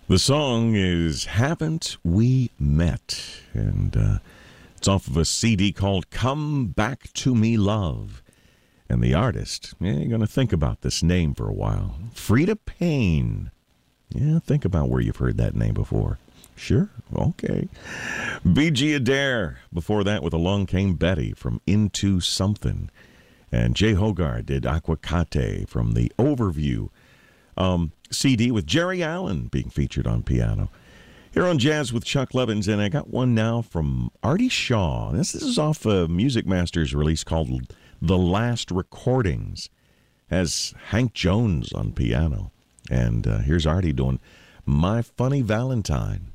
The song is Haven't We Met? And it's off of a CD called Come Back to Me Love. And the artist, you're going to think about this name for a while. Freda Payne. Yeah, think about where you've heard that name before. Sure, okay. B.G. Adair. Before that, with Along Came Betty from Into Something. And Jay Hogarth did Aquacate from the Overview CD with Jerry Allen being featured on piano. Here on Jazz with Chuck Levins, and I got one now from Artie Shaw. This is off a Music Masters release called The Last Recordings. Has Hank Jones on piano. And here's Artie doing My Funny Valentine.